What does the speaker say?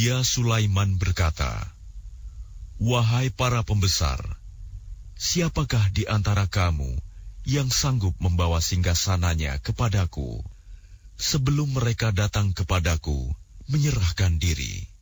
Raja Sulaiman berkata, "Wahai para pembesar, siapakah di antara kamu yang sanggup membawa singgasananya kepadaku sebelum mereka datang kepadaku menyerahkan diri?"